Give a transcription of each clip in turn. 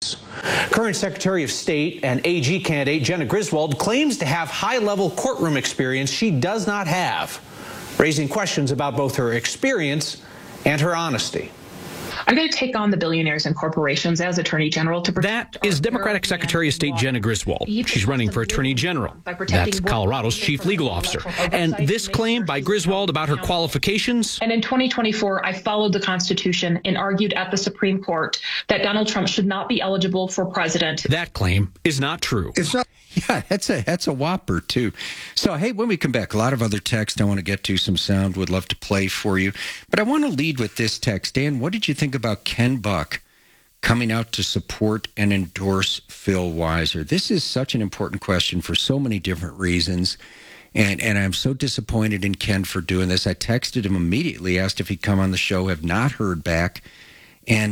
issues. Current Secretary of State and AG candidate Jena Griswold claims to have high-level courtroom experience she does not have, raising questions about both her experience and her honesty. I'm going to take on the billionaires and corporations as Attorney General to protect. That is Democratic Secretary of State Jena Griswold. She's running for Attorney General. That's Colorado's chief legal officer. And this claim by Griswold about her qualifications. And in 2024, I followed the Constitution and argued at the Supreme Court that Donald Trump should not be eligible for president. That claim is not true. It's not. Yeah, that's a whopper, too. So, hey, when we come back, a lot of other text I want to get to, some sound would love to play for you. But I want to lead with this text. Dan, what did you think about Ken Buck coming out to support and endorse Phil Weiser? This is such an important question for so many different reasons. And I'm so disappointed in Ken for doing this. I texted him immediately, asked if he'd come on the show, have not heard back. And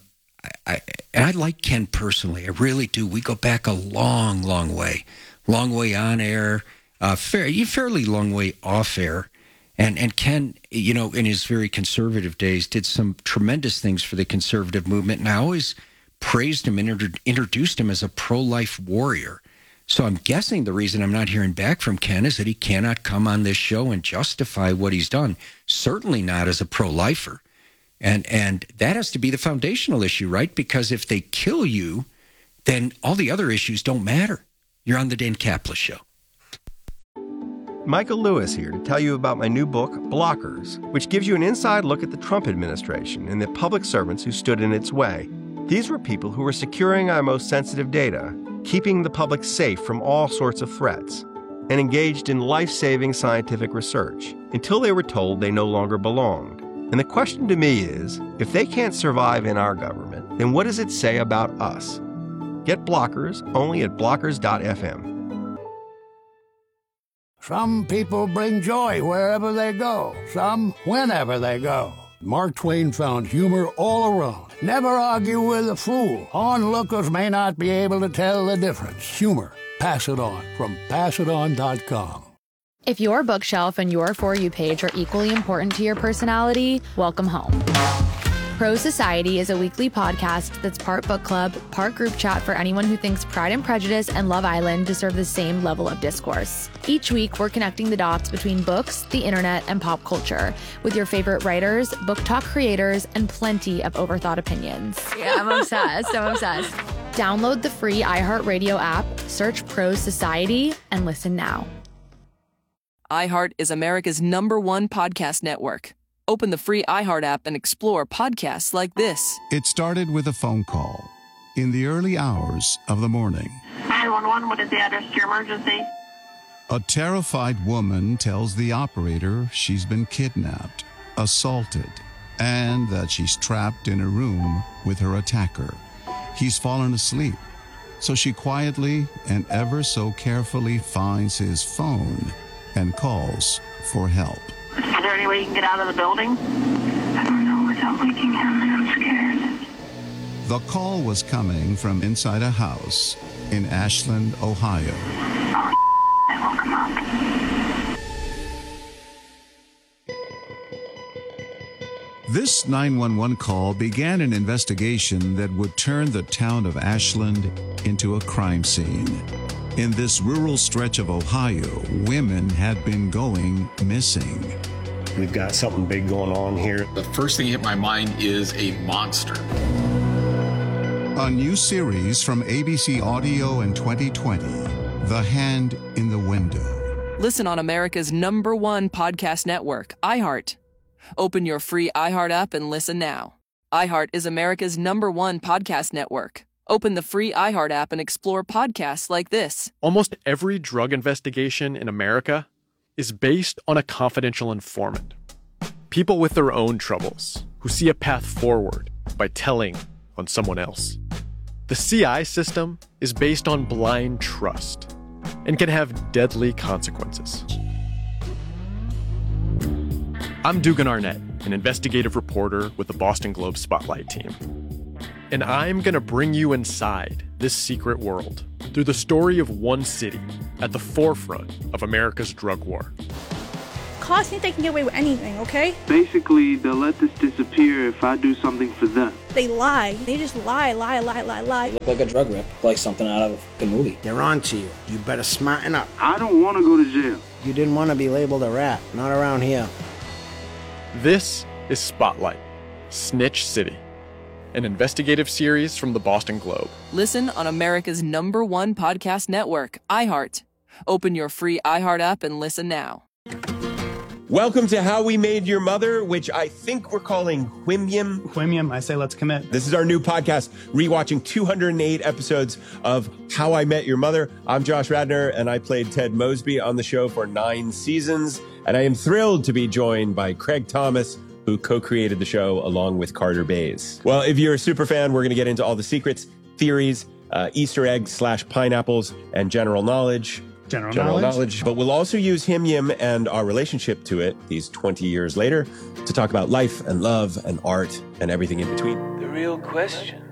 I like Ken personally. I really do. We go back a long, long way on air, fairly long way off air. And Ken, you know, in his very conservative days, did some tremendous things for the conservative movement. And I always praised him and introduced him as a pro-life warrior. So I'm guessing the reason I'm not hearing back from Ken is that he cannot come on this show and justify what he's done. Certainly not as a pro-lifer. And that has to be the foundational issue, right? Because if they kill you, then all the other issues don't matter. You're on the Dan Caplis Show. Michael Lewis here to tell you about my new book, Blockers, which gives you an inside look at the Trump administration and the public servants who stood in its way. These were people who were securing our most sensitive data, keeping the public safe from all sorts of threats, and engaged in life-saving scientific research until they were told they no longer belonged. And the question to me is, if they can't survive in our government, then what does it say about us? Get Blockers only at blockers.fm. Some people bring joy wherever they go, some whenever they go. Mark Twain found humor all around. Never argue with a fool. Onlookers may not be able to tell the difference. Humor. Pass it on from passiton.com. If your bookshelf and your For You page are equally important to your personality, welcome home. Pro Society is a weekly podcast that's part book club, part group chat for anyone who thinks Pride and Prejudice and Love Island deserve the same level of discourse. Each week, we're connecting the dots between books, the internet, and pop culture with your favorite writers, book talk creators, and plenty of overthought opinions. Yeah, I'm obsessed. Download the free iHeartRadio app, search Pro Society, and listen now. iHeart is America's #1 podcast network. Open the free iHeart app and explore podcasts like this. It started with a phone call in the early hours of the morning. 911, what is the address to your emergency? A terrified woman tells the operator she's been kidnapped, assaulted, and that she's trapped in a room with her attacker. He's fallen asleep, so she quietly and ever so carefully finds his phone and calls for help. Is there any way you can get out of the building? I don't know without waking him. I'm scared. The call was coming from inside a house in Ashland, Ohio. Oh, I woke him up. This 911 call began an investigation that would turn the town of Ashland into a crime scene. In this rural stretch of Ohio, women had been going missing. We've got something big going on here. The first thing that hit my mind is a monster. A new series from ABC Audio in 2020, The Hand in the Window. Listen on America's #1 podcast network, iHeart. Open your free iHeart app and listen now. iHeart is America's #1 podcast network. Open the free iHeart app and explore podcasts like this. Almost every drug investigation in America is based on a confidential informant. People with their own troubles who see a path forward by telling on someone else. The CI system is based on blind trust and can have deadly consequences. I'm Dugan Arnett, an investigative reporter with the Boston Globe Spotlight team. And I'm going to bring you inside this secret world through the story of one city at the forefront of America's drug war. cops think they can get away with anything, okay? Basically, they'll let this disappear if I do something for them. They lie. They just lie. You look like a drug rip, like something out of a movie. They're on to you. You better smarten up. I don't want to go to jail. You didn't want to be labeled a rat. Not around here. This is Spotlight, Snitch City, an investigative series from the Boston Globe. Listen on America's #1 podcast network, iHeart. Open your free iHeart app and listen now. Welcome to How We Made Your Mother, which I think we're calling Whimsium. Whimsium, I say let's commit. This is our new podcast, rewatching 208 episodes of How I Met Your Mother. I'm Josh Radnor, and I played Ted Mosby on the show for 9 seasons. And I am thrilled to be joined by Craig Thomas, who co-created the show along with Carter Bays. Well, if you're a super fan, we're going to get into all the secrets, theories, Easter eggs / pineapples, and general knowledge. General knowledge. But we'll also use Whimsium and our relationship to it these 20 years later to talk about life and love and art and everything in between. The real question,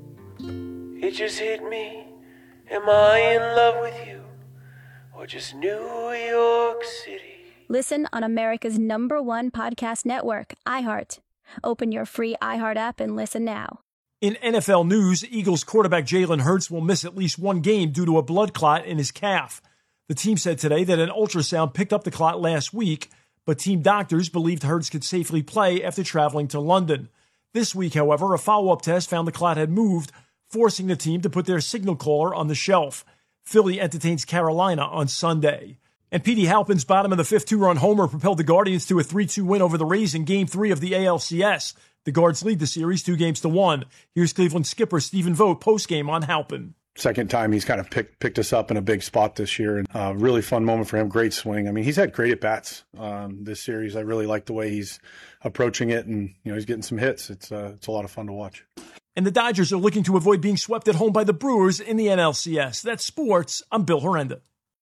it just hit me. Am I in love with you or just New York City? Listen on America's #1 podcast network, iHeart. Open your free iHeart app and listen now. In NFL news, Eagles quarterback Jalen Hurts will miss at least one game due to a blood clot in his calf. The team said today that an ultrasound picked up the clot last week, but team doctors believed Hurts could safely play after traveling to London. This week, however, a follow-up test found the clot had moved, forcing the team to put their signal caller on the shelf. Philly entertains Carolina on Sunday. And Petey Halpin's bottom of the 5th 2-run homer propelled the Guardians to a 3-2 win over the Rays in Game 3 of the ALCS. The Guards lead the series 2-1. Here's Cleveland skipper Stephen Vogt postgame on Halpin. Second time he's kind of picked us up in a big spot this year, and really fun moment for him. Great swing. I mean, he's had great at bats this series. I really like the way he's approaching it, and he's getting some hits. It's a lot of fun to watch. And the Dodgers are looking to avoid being swept at home by the Brewers in the NLCS. That's sports. I'm Bill Horrenda.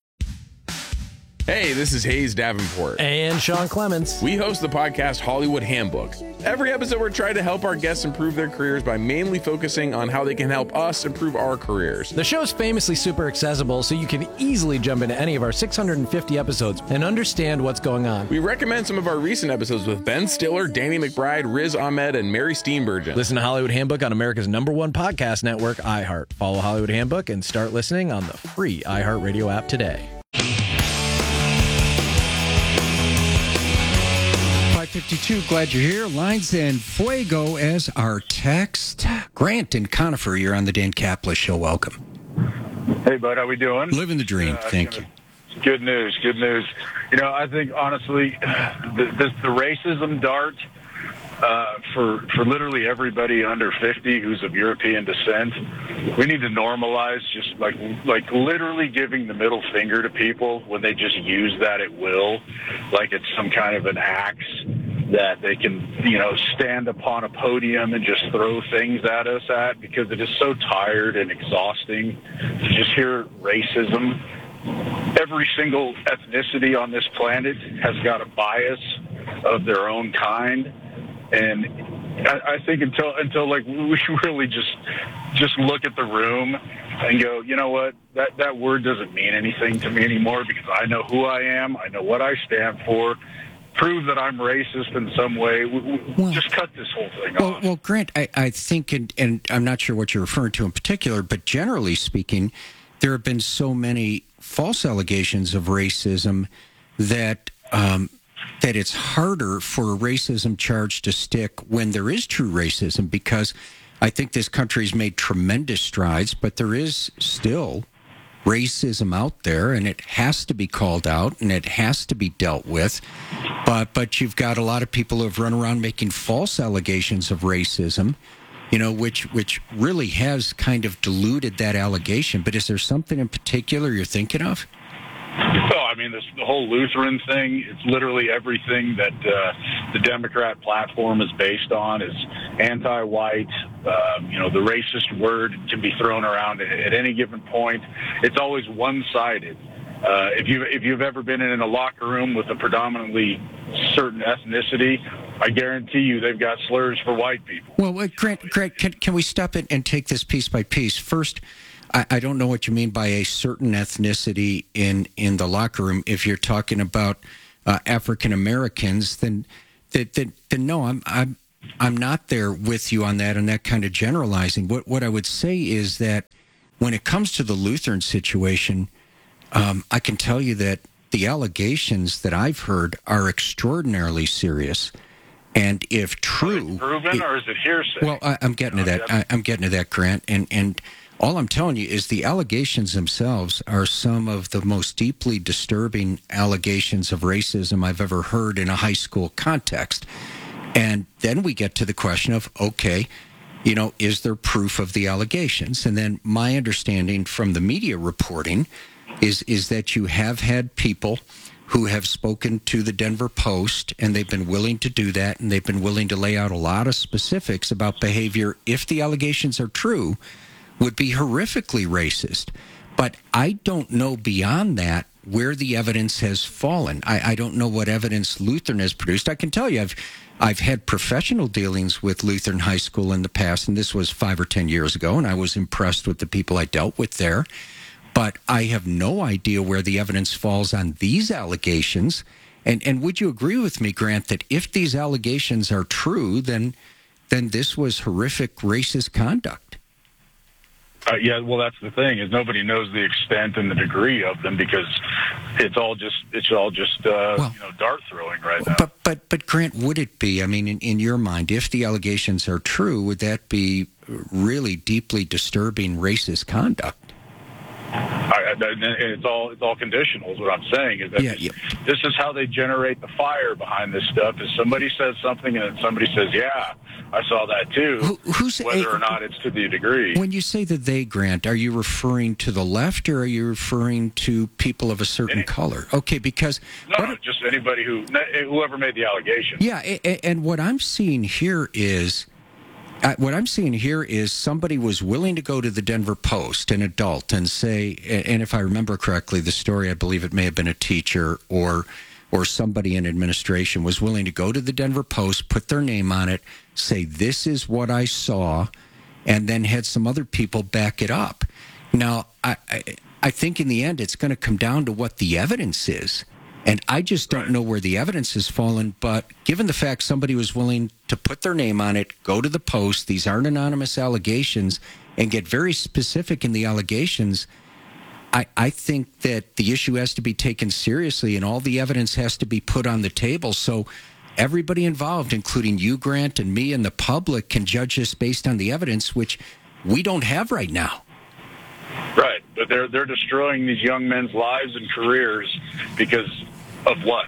Hey, this is Hayes Davenport. And Sean Clements. We host the podcast Hollywood Handbook. Every episode, we're trying to help our guests improve their careers by mainly focusing on how they can help us improve our careers. The show's famously super accessible, so you can easily jump into any of our 650 episodes and understand what's going on. We recommend some of our recent episodes with Ben Stiller, Danny McBride, Riz Ahmed, and Mary Steenburgen. Listen to Hollywood Handbook on America's #1 podcast network, iHeart. Follow Hollywood Handbook and start listening on the free iHeartRadio app today. 552, glad you're here. Lines and Fuego as our text. Grant and Conifer, you're on the Dan Caplis Show. Welcome. Hey, bud, how we doing? Living the dream. Thank you. Good news. I think, honestly, the racism dart for literally everybody under 50 who's of European descent, we need to normalize just like literally giving the middle finger to people when they just use that at will, like it's some kind of an axe that they can, stand upon a podium and just throw things at us because it is so tired and exhausting to just hear racism. Every single ethnicity on this planet has got a bias of their own kind. And I think until like we really just look at the room and go, you know what, that word doesn't mean anything to me anymore because I know who I am, I know what I stand for. Prove that I'm racist in some way. Just cut this whole thing off. Well, Grant, I think, and I'm not sure what you're referring to in particular, but generally speaking, there have been so many false allegations of racism that it's harder for a racism charge to stick when there is true racism, because I think this country's made tremendous strides, but there is still racism out there, and it has to be called out, and it has to be dealt with. But you've got a lot of people who have run around making false allegations of racism, which really has kind of diluted that allegation. But is there something in particular you're thinking of? Well, I mean, the whole Lutheran thing, it's literally everything that the Democrat platform is based on is anti-white. The racist word can be thrown around at any given point. It's always one-sided. If you've ever been in a locker room with a predominantly certain ethnicity, I guarantee you they've got slurs for white people. Well, Grant, can we stop it and take this piece by piece? First, I don't know what you mean by a certain ethnicity in the locker room. If you're talking about African Americans, then no, I'm not there with you on that kind of generalizing. What I would say is that when it comes to the Lutheran situation, I can tell you that the allegations that I've heard are extraordinarily serious. And if true, proven or is it hearsay? Well, I'm getting to that. I'm getting to that, Grant. And all I'm telling you is the allegations themselves are some of the most deeply disturbing allegations of racism I've ever heard in a high school context. And then we get to the question of, okay, is there proof of the allegations? And then my understanding from the media reporting is that you have had people who have spoken to the Denver Post, and they've been willing to do that, and they've been willing to lay out a lot of specifics about behavior, if the allegations are true, would be horrifically racist. But I don't know beyond that where the evidence has fallen. I don't know what evidence Lutheran has produced. I can tell you I've had professional dealings with Lutheran High School in the past, and this was 5 or 10 years ago, and I was impressed with the people I dealt with there. But I have no idea where the evidence falls on these allegations. And would you agree with me, Grant, that if these allegations are true, then this was horrific racist conduct? Yeah, well, that's the thing, is nobody knows the extent and the degree of them, because it's all just dart throwing right now. But Grant, would it be? I mean, in your mind, if the allegations are true, would that be really deeply disturbing racist conduct? It's all conditional, is what I'm saying. Is that this is how they generate the fire behind this stuff. Is somebody says something and then somebody says, yeah, I saw that too, whether or not it's to the degree. When you say that they, Grant, are you referring to the left, or are you referring to people of a certain color? Okay, because... No, just anybody whoever made the allegation. Yeah, and what I'm seeing here is... somebody was willing to go to the Denver Post, an adult, and say, and if I remember correctly, the story, I believe it may have been a teacher or somebody in administration, was willing to go to the Denver Post, put their name on it, say, this is what I saw, and then had some other people back it up. Now, I think in the end, it's going to come down to what the evidence is. And I just don't know where the evidence has fallen, but given the fact somebody was willing to put their name on it, go to the Post, these aren't anonymous allegations, and get very specific in the allegations, I think that the issue has to be taken seriously and all the evidence has to be put on the table so everybody involved, including you, Grant, and me and the public, can judge this based on the evidence, which we don't have right now. Right, but they're destroying these young men's lives and careers because of what?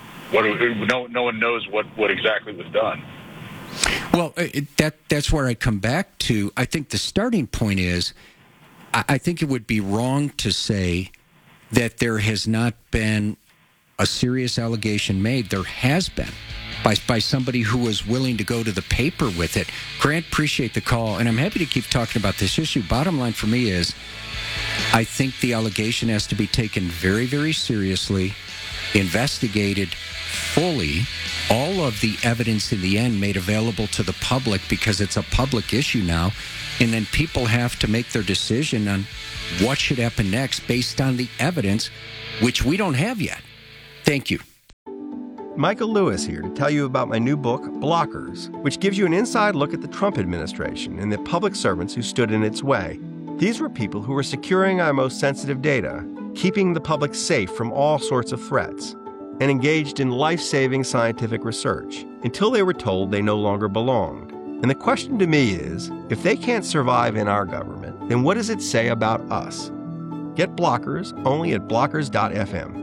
No one knows what exactly was done. Well, that's where I come back to. I think the starting point is, I think it would be wrong to say that there has not been a serious allegation made. There has been by somebody who was willing to go to the paper with it. Grant, appreciate the call, and I'm happy to keep talking about this issue. Bottom line for me is, I think the allegation has to be taken very, very seriously, investigated fully, all of the evidence in the end made available to the public because it's a public issue now, and then people have to make their decision on what should happen next based on the evidence, which we don't have yet. Thank you. Michael Lewis here to tell you about my new book, Blockers, which gives you an inside look at the Trump administration and the public servants who stood in its way. These were people who were securing our most sensitive data, keeping the public safe from all sorts of threats, and engaged in life-saving scientific research until they were told they no longer belonged. And the question to me is, if they can't survive in our government, then what does it say about us? Get Blockers only at blockers.fm.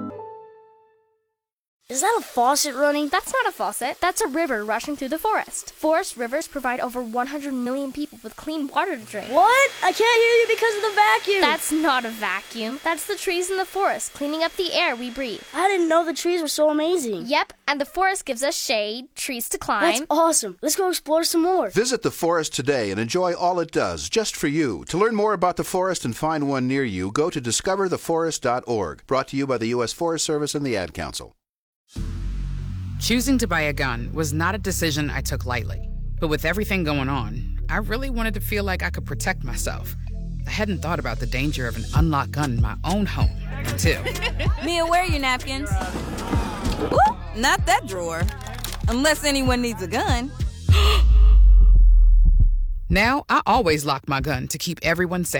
Is that a faucet running? That's not a faucet. That's a river rushing through the forest. Forest rivers provide over 100 million people with clean water to drink. What? I can't hear you because of the vacuum. That's not a vacuum. That's the trees in the forest cleaning up the air we breathe. I didn't know the trees were so amazing. Yep, and the forest gives us shade, trees to climb. That's awesome. Let's go explore some more. Visit the forest today and enjoy all it does, just for you. To learn more about the forest and find one near you, go to discovertheforest.org. Brought to you by the U.S. Forest Service and the Ad Council. Choosing to buy a gun was not a decision I took lightly. But with everything going on, I really wanted to feel like I could protect myself. I hadn't thought about the danger of an unlocked gun in my own home until... Mia, where are your napkins? Ooh, not that drawer. Unless anyone needs a gun. Now, I always lock my gun to keep everyone safe.